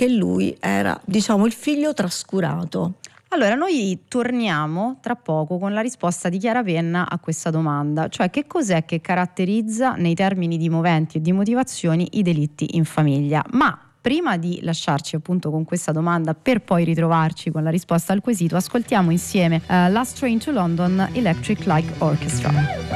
che lui era, diciamo, il figlio trascurato. Allora, noi torniamo tra poco con la risposta di Chiara Penna a questa domanda, cioè che cos'è che caratterizza nei termini di moventi e di motivazioni i delitti in famiglia. Ma prima di lasciarci appunto con questa domanda per poi ritrovarci con la risposta al quesito, ascoltiamo insieme Last Train to London, Electric Light Orchestra.